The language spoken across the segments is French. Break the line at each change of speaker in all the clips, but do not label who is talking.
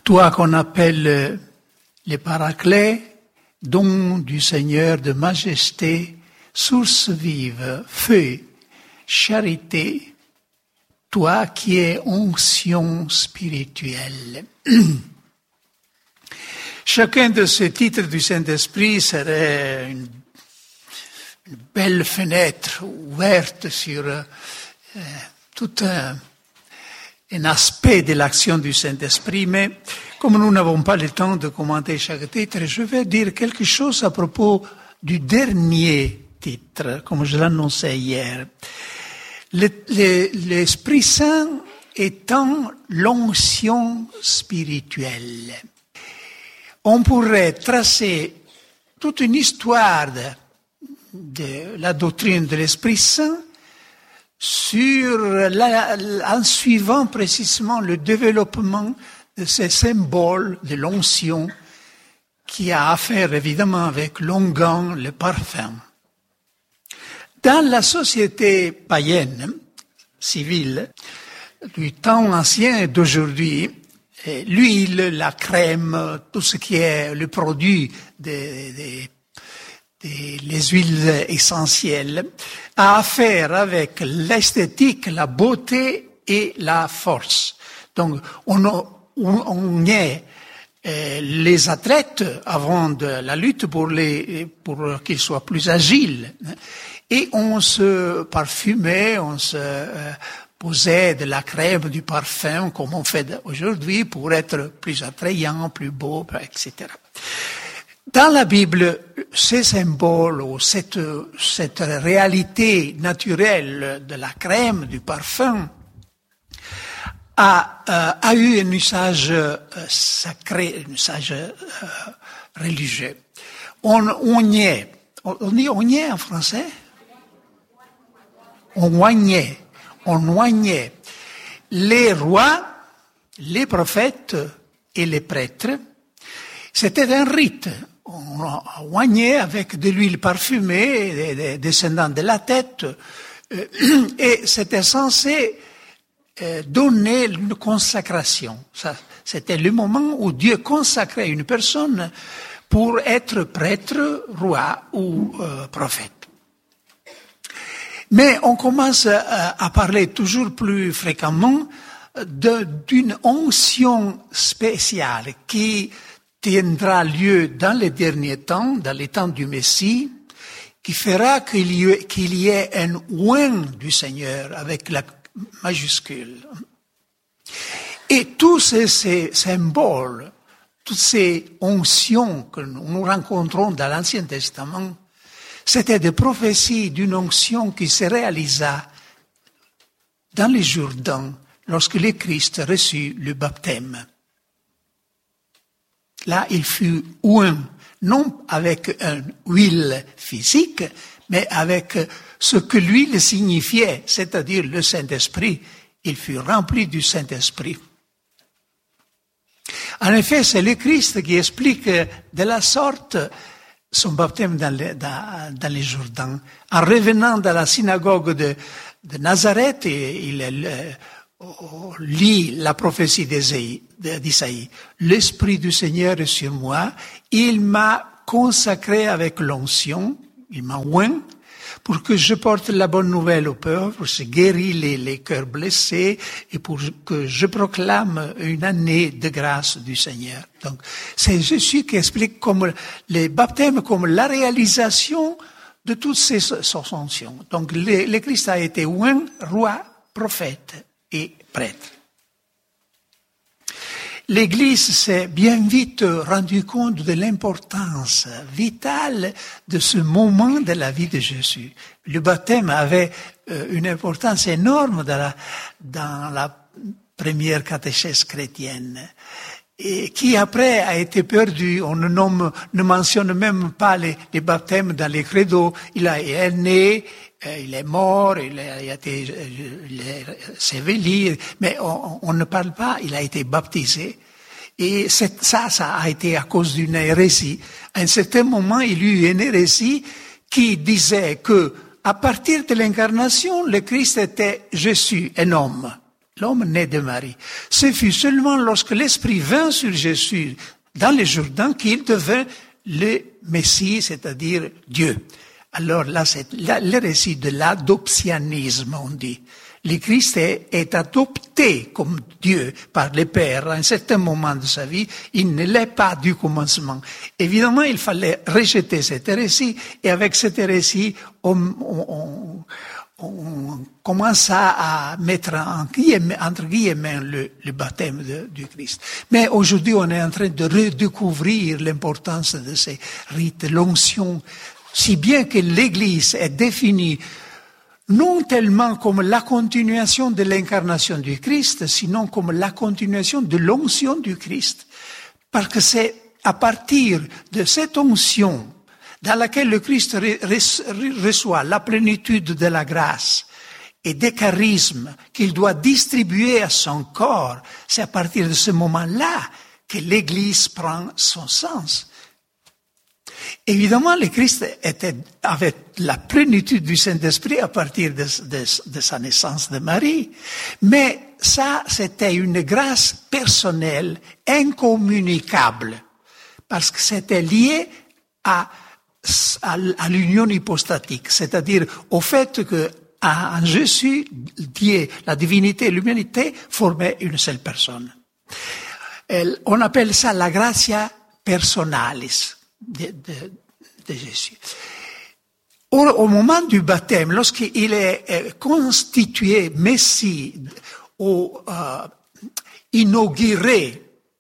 Toi qu'on appelle le Paraclet, don du Seigneur de majesté, source vive, feu, charité, toi qui es onction spirituelle. Chacun de ces titres du Saint-Esprit serait une belle fenêtre ouverte sur tout un aspect de l'action du Saint-Esprit, mais comme nous n'avons pas le temps de commenter chaque titre, je vais dire quelque chose à propos du dernier titre, comme je l'annonçais hier. L'Esprit Saint étant l'onction spirituelle. On pourrait tracer toute une histoire de la doctrine de l'Esprit Saint en suivant précisément le développement de ces symboles de l'onction qui a affaire évidemment avec l'onguent, le parfum. Dans la société païenne, civile, du temps ancien et d'aujourd'hui, l'huile, la crème, tout ce qui est le produit des huiles essentielles, a affaire avec l'esthétique, la beauté et la force. Donc, on est les athlètes avant de la lutte pour qu'ils soient plus agiles. Et on se parfumait, on se posait de la crème, du parfum, comme on fait aujourd'hui, pour être plus attrayant, plus beau, etc. Dans la Bible, ces symboles ou cette réalité naturelle de la crème, du parfum, a eu un usage sacré, un usage religieux. On dit oignait en français? On oignait les rois, les prophètes et les prêtres. C'était un rite. On oignait avec de l'huile parfumée descendant de la tête, et c'était censé donner une consacration. Ça, c'était le moment où Dieu consacrait une personne pour être prêtre, roi ou prophète. Mais on commence à parler toujours plus fréquemment d'une onction spéciale qui tiendra lieu dans les derniers temps, dans les temps du Messie, qui fera qu'il y ait un oint du Seigneur avec la majuscule. Et tous ces symboles, toutes ces onctions que nous rencontrons dans l'Ancien Testament, c'était des prophéties d'une onction qui se réalisa dans les Jourdains lorsque le Christ reçut le baptême. Là, il fut oint, non avec une huile physique, mais avec ce que l'huile signifiait, c'est-à-dire le Saint-Esprit. Il fut rempli du Saint-Esprit. En effet, c'est le Christ qui explique de la sorte son baptême dans les Jourdains. En revenant dans la synagogue de Nazareth, il lit la prophétie d'Isaïe. L'Esprit du Seigneur est sur moi, il m'a consacré avec l'onction, il m'a oint, pour que je porte la bonne nouvelle aux pauvres, pour que je guéris les cœurs blessés et pour que je proclame une année de grâce du Seigneur. Donc, c'est Jésus qui explique comme les baptêmes comme la réalisation de toutes ces fonctions. Donc, le Christ a été oint, roi, prophète et prêtre. L'Église s'est bien vite rendu compte de l'importance vitale de ce moment de la vie de Jésus. Le baptême avait une importance énorme dans la première catéchèse chrétienne, et qui après a été perdu. On ne mentionne même pas les baptêmes dans les credos. Il est né, il est mort, il est séveli, mais on ne parle pas, il a été baptisé. Et ça a été à cause d'une hérésie. À un certain moment, il y eut une hérésie qui disait que, à partir de l'incarnation, le Christ était Jésus, un homme. l'homme né de Marie. Ce fut seulement lorsque l'Esprit vint sur Jésus dans le Jourdain qu'il devint le Messie, c'est-à-dire Dieu. Alors là, c'est le récit de l'adoptionnisme, on dit. Le Christ est adopté comme Dieu par le Père à un certain moment de sa vie. Il ne l'est pas du commencement. Évidemment, il fallait rejeter cet récit, et avec cet récit, on commence à mettre entre guillemets le baptême du Christ. Mais aujourd'hui, on est en train de redécouvrir l'importance de ces rites, l'onction, si bien que l'Église est définie non tellement comme la continuation de l'incarnation du Christ, sinon comme la continuation de l'onction du Christ. Parce que c'est à partir de cette onction dans laquelle le Christ reçoit la plénitude de la grâce et des charismes qu'il doit distribuer à son corps, c'est à partir de ce moment-là que l'Église prend son sens. Évidemment, le Christ avait la plénitude du Saint-Esprit à partir de sa naissance de Marie. Mais ça, c'était une grâce personnelle, incommunicable, parce que c'était lié à l'union hypostatique, c'est-à-dire au fait que en Jésus, Dieu, la divinité et l'humanité formaient une seule personne. On appelle ça la gratia personalis de Jésus. Au moment du baptême, lorsqu'il est constitué Messie ou inauguré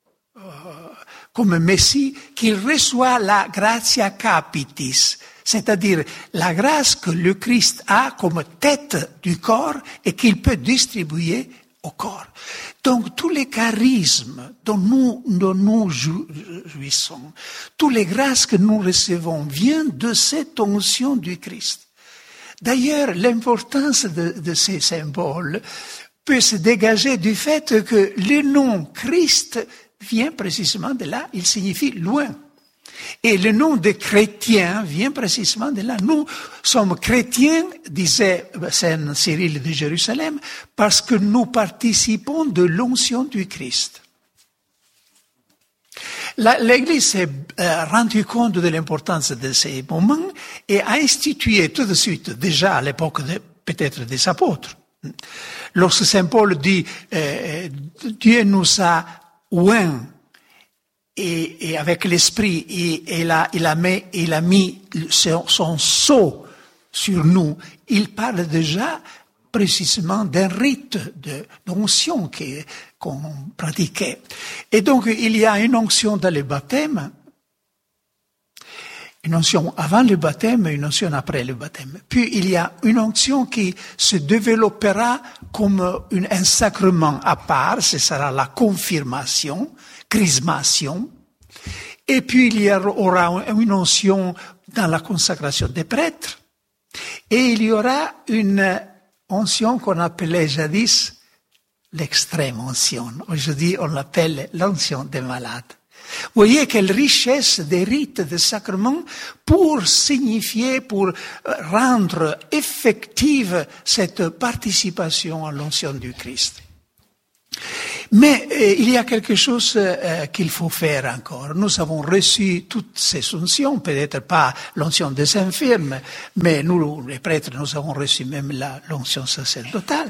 comme Messie, qu'il reçoit la gratia capitis, c'est-à-dire la grâce que le Christ a comme tête du corps et qu'il peut distribuer au corps. Donc tous les charismes dont nous jouissons, toutes les grâces que nous recevons viennent de cette onction du Christ. D'ailleurs, l'importance de ces symboles peut se dégager du fait que le nom Christ vient précisément de là, il signifie loin. Et le nom de chrétien vient précisément de là. Nous sommes chrétiens, disait Saint Cyril de Jérusalem, parce que nous participons de l'onction du Christ. L'Église s'est rendue compte de l'importance de ces moments et a institué tout de suite, déjà à l'époque peut-être des apôtres. Lorsque Saint Paul dit Dieu nous a oints et avec l'esprit, il a mis son sceau sur nous. Il parle déjà précisément d'un rite d'onction qu'on pratiquait. Et donc, il y a une onction dans le baptême, une onction avant le baptême et une onction après le baptême. Puis, il y a une onction qui se développera comme un sacrement à part, ce sera la confirmation, chrismation. Et puis, il y aura une onction dans la consacration des prêtres. Et il y aura une onction qu'on appelait jadis l'extrême onction. Aujourd'hui, on l'appelle l'onction des malades. Vous voyez quelle richesse des rites, des sacrements pour signifier, pour rendre effective cette participation à l'onction du Christ. Mais il y a quelque chose qu'il faut faire encore. Nous avons reçu toutes ces onctions, peut-être pas l'onction des infirmes, mais nous, les prêtres, nous avons reçu même l'onction sacerdotale.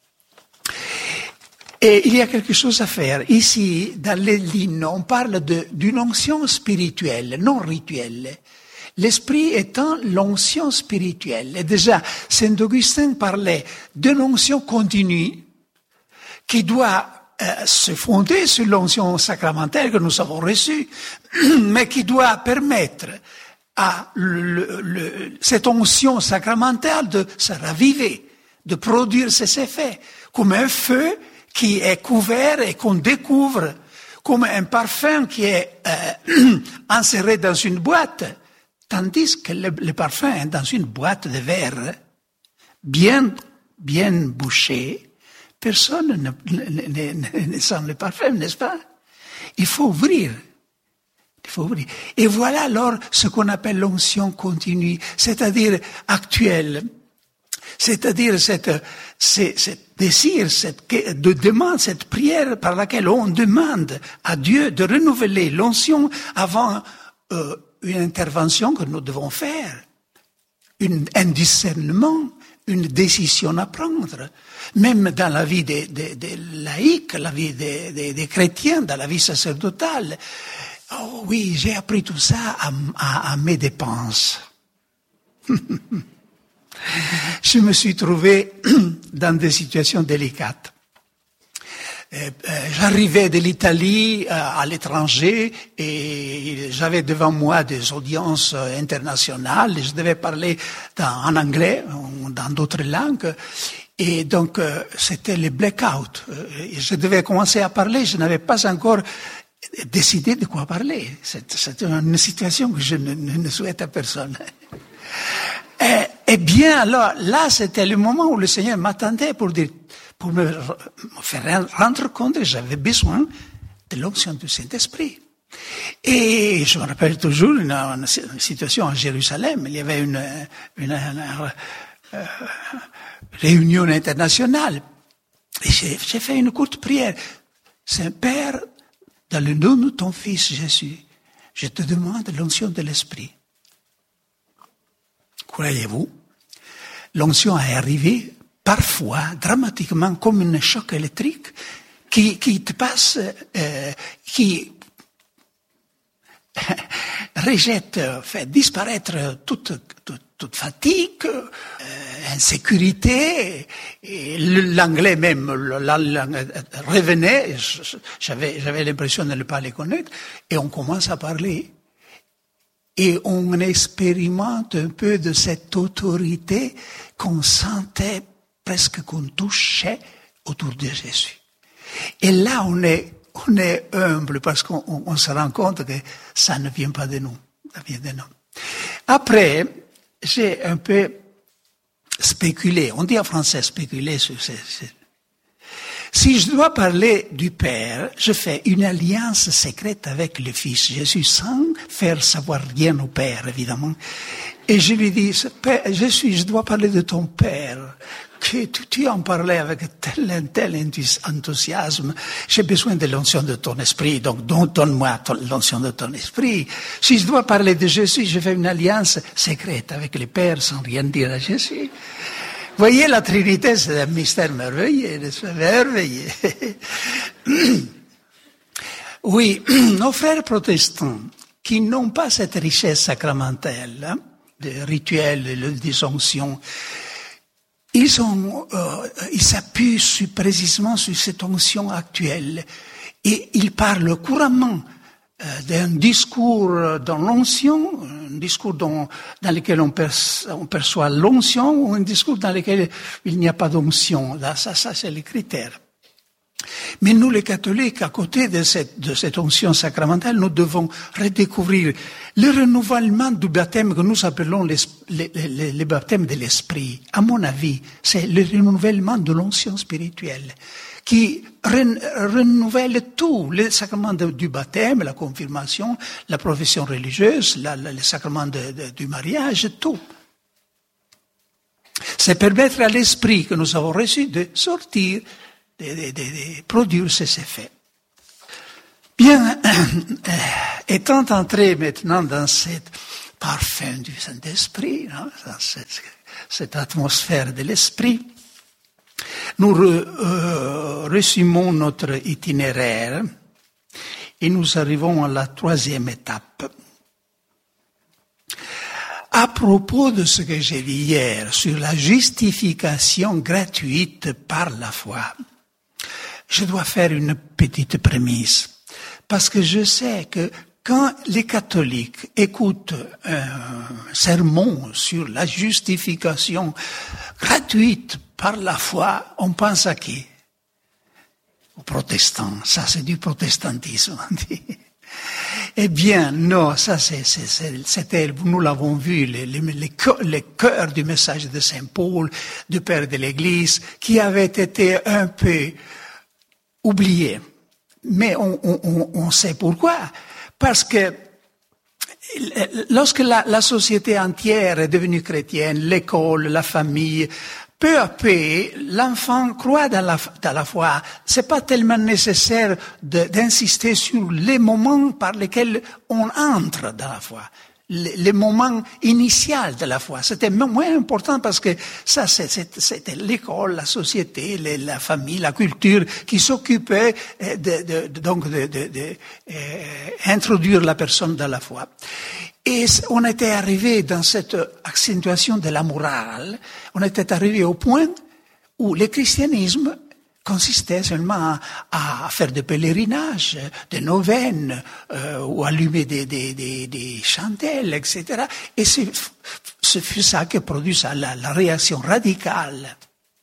Et il y a quelque chose à faire. Ici, dans les lignes, on parle d'une onction spirituelle, non rituelle. L'esprit étant l'onction spirituelle. Et déjà, Saint Augustin parlait d'une onction continue qui doit se fonder sur l'onction sacramentelle que nous avons reçue, mais qui doit permettre à cette onction sacramentale de se raviver, de produire ses effets, comme un feu qui est couvert et qu'on découvre, comme un parfum qui est inséré dans une boîte, tandis que le parfum est dans une boîte de verre, bien bouchée. Personne ne sent le parfum, n'est-ce pas? Il faut ouvrir. Et voilà alors ce qu'on appelle l'onction continue, c'est-à-dire actuelle. C'est-à-dire cette désir, cette demande, cette prière par laquelle on demande à Dieu de renouveler l'onction avant une intervention que nous devons faire, un discernement, une décision à prendre. Même dans la vie des laïcs, la vie des chrétiens, dans la vie sacerdotale. Oh oui, j'ai appris tout ça à mes dépenses. Je me suis trouvé dans des situations délicates. J'arrivais de l'Italie à l'étranger et j'avais devant moi des audiences internationales et je devais parler en anglais ou dans d'autres langues. Et donc, c'était le blackout. Je devais commencer à parler, je n'avais pas encore décidé de quoi parler. C'était une situation que je ne souhaite à personne. Eh bien, alors, là, c'était le moment où le Seigneur m'attendait pour me faire rendre compte que j'avais besoin de l'onction du Saint-Esprit. Et je me rappelle toujours une situation à Jérusalem. Il y avait une réunion internationale. Et j'ai fait une courte prière. Saint-Père, dans le nom de ton Fils Jésus, je te demande l'onction de l'Esprit. Croyez-vous, l'onction est arrivée parfois, dramatiquement, comme un choc électrique qui te passe, qui rejette, fait disparaître toute fatigue, insécurité, et l'anglais même revenait, j'avais l'impression de ne pas les connaître, et on commence à parler. Et on expérimente un peu de cette autorité qu'on sentait presque qu'on touchait autour de Jésus. Et là, on est humble parce qu'on se rend compte que ça ne vient pas de nous. Ça vient de nous. Après, j'ai un peu spéculé. On dit en français spéculer sur Si je dois parler du Père, je fais une alliance secrète avec le Fils Jésus sans faire savoir rien au Père, évidemment. Et je lui dis, Père, je dois parler de ton Père, que tu en parlais avec tel enthousiasme. J'ai besoin de l'onction de ton esprit, donc donne-moi l'onction de ton esprit. Si je dois parler de Jésus, je fais une alliance secrète avec le Père sans rien dire à Jésus. Voyez, la Trinité, c'est un mystère merveilleux, c'est merveilleux. Oui, nos frères protestants, qui n'ont pas cette richesse sacramentelle, des rituels, des onctions, ils s'appuient précisément sur cette onction actuelle et ils parlent couramment d'un discours dans l'onction, un discours dans lequel on perçoit l'onction ou un discours dans lequel il n'y a pas d'onction. Ça c'est les critères. Mais nous, les catholiques, à côté de cette onction sacramentale, nous devons redécouvrir le renouvellement du baptême que nous appelons le baptême de l'esprit. À mon avis, c'est le renouvellement de l'onction spirituelle qui renouvelle tout, les sacrements du baptême, la confirmation, la profession religieuse, les sacrements du mariage, tout. C'est permettre à l'esprit que nous avons reçu de sortir, de produire ces effets. Bien, étant entré maintenant dans cette parfum du Saint-Esprit, dans cette atmosphère de l'Esprit, nous résumons notre itinéraire et nous arrivons à la 3e étape. À propos de ce que j'ai dit hier sur la justification gratuite par la foi, je dois faire une petite prémisse. Parce que je sais que quand les catholiques écoutent un sermon sur la justification gratuite par la foi, on pense à qui? Aux protestants. Ça, c'est du protestantisme, on dit. Eh bien, non, ça c'était, nous l'avons vu, le cœur du message de Saint Paul, du Père de l'Église, qui avait été un peu oublié. Mais on sait pourquoi. Parce que lorsque la société entière est devenue chrétienne, l'école, la famille, peu à peu, l'enfant croit dans la foi. C'est pas tellement nécessaire d'insister sur les moments par lesquels on entre dans la foi. Les moments initiaux de la foi. C'était moins important parce que ça, c'était l'école, la société, la famille, la culture qui s'occupait introduire la personne dans la foi. Et on était arrivé dans cette accentuation de la morale, on était arrivé au point où le christianisme consistait seulement à faire des pèlerinages, des neuvaines, ou allumer des chandelles, etc. Et ce fut ça qui produit ça, la réaction radicale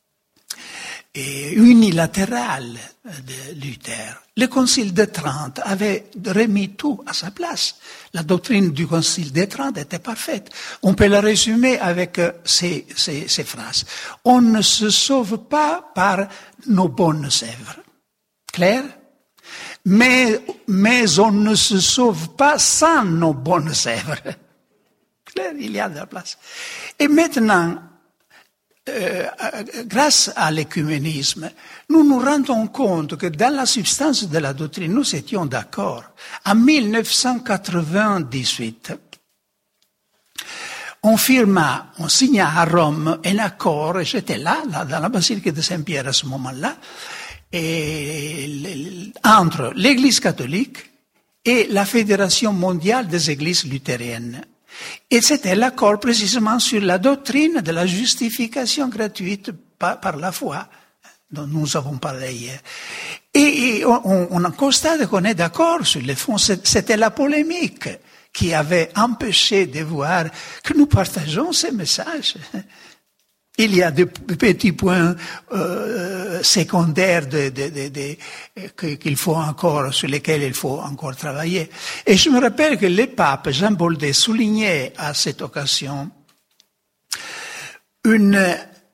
et unilatérale de Luther. Le Concile de Trente avait remis tout à sa place. La doctrine du Concile de Trente était parfaite. On peut la résumer avec ces phrases. On ne se sauve pas par nos bonnes œuvres. Clair? Mais on ne se sauve pas sans nos bonnes œuvres. Clair? Il y a de la place. Et maintenant, grâce à l'écuménisme, nous nous rendons compte que dans la substance de la doctrine, nous étions d'accord. En 1998, on signa à Rome un accord, et j'étais là, dans la basilique de Saint-Pierre à ce moment-là, entre l'Église catholique et la Fédération mondiale des églises luthériennes. Et c'était l'accord précisément sur la doctrine de la justification gratuite par la foi, dont nous avons parlé hier. Et on constate qu'on est d'accord sur le fond. C'était la polémique qui avait empêché de voir que nous partageons ces messages. Il y a des petits points secondaires sur lesquels il faut encore travailler. Et je me rappelle que le pape Jean-Paul II soulignait à cette occasion une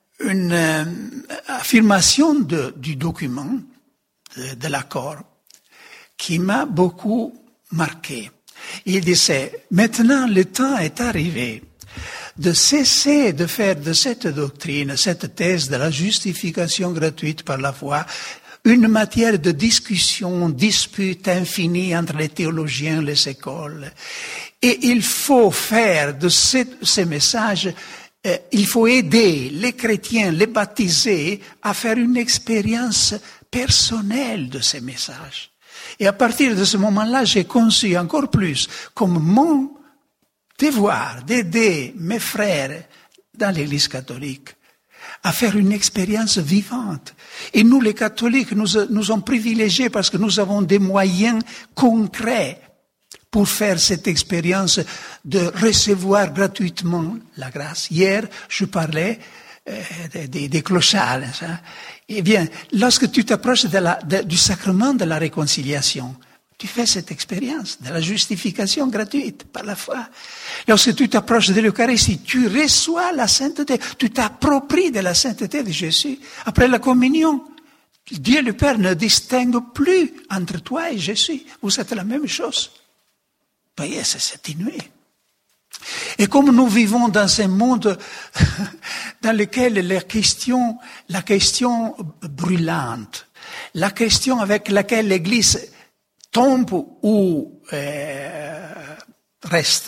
affirmation du document, de l'accord, qui m'a beaucoup marqué. Il disait, maintenant le temps est arrivé de cesser de faire de cette doctrine, cette thèse de la justification gratuite par la foi, une matière de discussion, dispute infinie entre les théologiens et les écoles. Et il faut faire de ces messages, il faut aider les chrétiens, les baptisés, à faire une expérience personnelle de ces messages. Et à partir de ce moment-là, j'ai conçu encore plus comme mon devoir d'aider mes frères dans l'Église catholique à faire une expérience vivante. Et nous, les catholiques, nous sommes privilégiés parce que nous avons des moyens concrets pour faire cette expérience de recevoir gratuitement la grâce. Hier, je parlais des clochards. Hein. Eh bien, lorsque tu t'approches du sacrement de la réconciliation, tu fais cette expérience de la justification gratuite par la foi. Lorsque tu t'approches de l'Eucharistie, tu reçois la sainteté, tu t'appropries de la sainteté de Jésus. Après la communion, Dieu le Père ne distingue plus entre toi et Jésus. Vous êtes la même chose. Vous voyez, c'est inouï. Et comme nous vivons dans un monde dans lequel la question brûlante, la question avec laquelle l'Église tombe ou reste,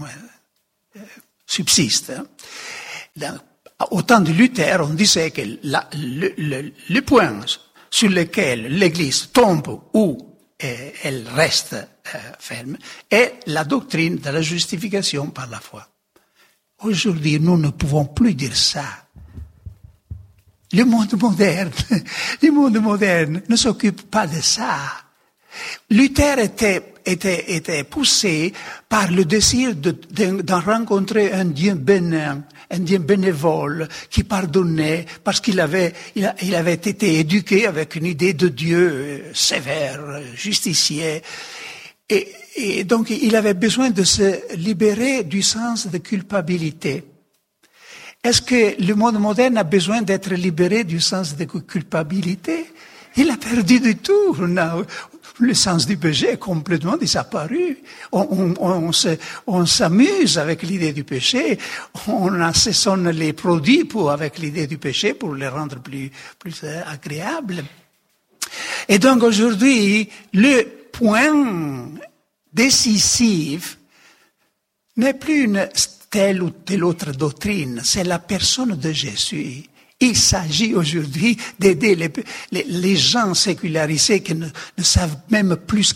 subsiste. Au temps de Luther, on disait que le point sur lequel l'Église tombe ou elle reste ferme est la doctrine de la justification par la foi. Aujourd'hui, nous ne pouvons plus dire ça. Le monde moderne ne s'occupe pas de ça. Luther était poussé par le désir d'en rencontrer un Dieu bénin, un Dieu bénévole qui pardonnait parce qu'il avait été éduqué avec une idée de Dieu sévère, justicier. Et donc il avait besoin de se libérer du sens de culpabilité. Est-ce que le monde moderne a besoin d'être libéré du sens de culpabilité? Il a perdu du tout. Non. le sens du péché est complètement disparu. On s'amuse avec l'idée du péché, on assaisonne les produits avec l'idée du péché pour les rendre plus agréables. Et donc aujourd'hui, le point décisif n'est plus une telle ou telle autre doctrine, c'est la personne de Jésus. Il s'agit aujourd'hui d'aider les gens sécularisés qui ne savent même plus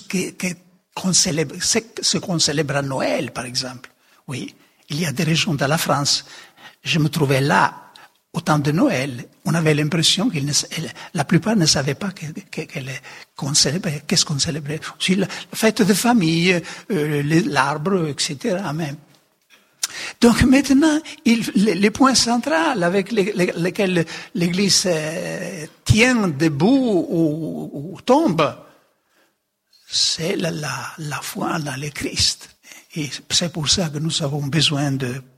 ce qu'on célèbre à Noël, par exemple. Oui, il y a des régions de la France. Je me trouvais là au temps de Noël. On avait l'impression que la plupart ne savaient pas qu'est-ce qu'on célébrait. Aussi la fête de famille, l'arbre, etc. Même. Donc maintenant, les points centraux avec lesquels l'Église tient debout ou tombe, c'est la foi dans le Christ. Et c'est pour ça que nous avons besoin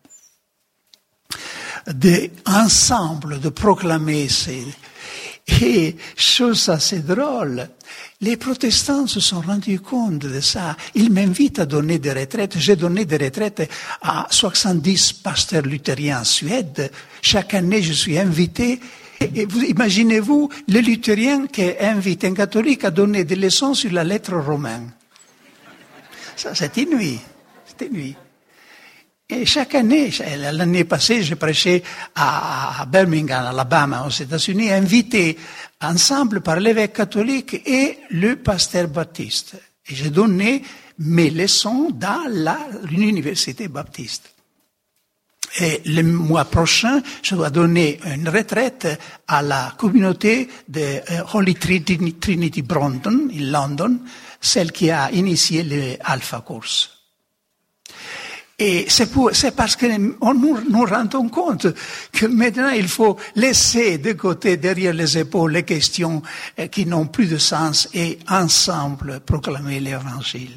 ensemble de proclamer ces. Et chose assez drôle, les protestants se sont rendus compte de ça. Ils m'invitent à donner des retraites. J'ai donné des retraites à 70 pasteurs luthériens en Suède. Chaque année, je suis invité. Et vous imaginez-vous, le luthérien qui invite un catholique à donner des leçons sur la lettre romaine. Ça, c'est inouï. C'est inouï. Et chaque année, l'année passée, j'ai prêché à Birmingham, Alabama, aux États-Unis, invité ensemble par l'évêque catholique et le pasteur baptiste. Et j'ai donné mes leçons dans l'université baptiste. Et le mois prochain, je dois donner une retraite à la communauté de Holy Trinity Brompton, in London, celle qui a initié le Alpha Course. Et c'est parce que nous rendons compte que maintenant il faut laisser de côté, derrière les épaules, les questions qui n'ont plus de sens et ensemble proclamer l'Évangile.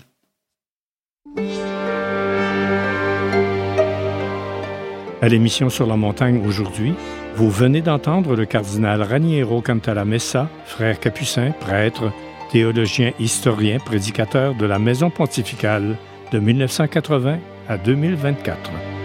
À l'émission Sur la montagne aujourd'hui, vous venez d'entendre le cardinal Raniero Cantalamessa, frère capucin, prêtre, théologien, historien, prédicateur de la Maison pontificale de 1980 à 2024.